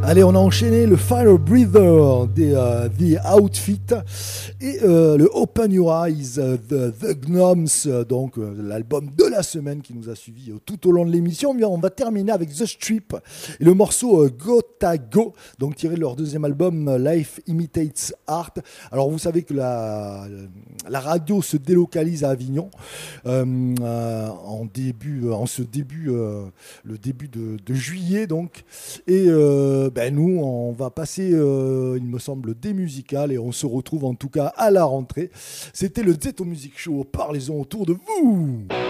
Allez, on a enchaîné le Fire Breather des The Outfit et le Open Your Eyes, The Gnomes, donc l'album de la semaine qui nous a suivis tout au long de l'émission. Bien, on va terminer avec The Strip et le morceau Go, donc tiré de leur deuxième album Life Imitates Art. Alors vous savez que la radio se délocalise à Avignon le début de juillet donc, et nous on va passer il me semble des musicales et on se retrouve en tout cas à la rentrée. C'était le Zeto Music Show, parlez-en autour de vous.